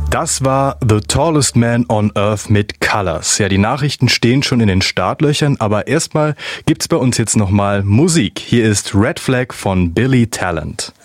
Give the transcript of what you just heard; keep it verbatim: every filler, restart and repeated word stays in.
Das war The Tallest Man on Earth mit Colors. Ja, die Nachrichten stehen schon in den Startlöchern, aber erstmal gibt's bei uns jetzt nochmal Musik. Hier ist Red Flag von Billy Talent.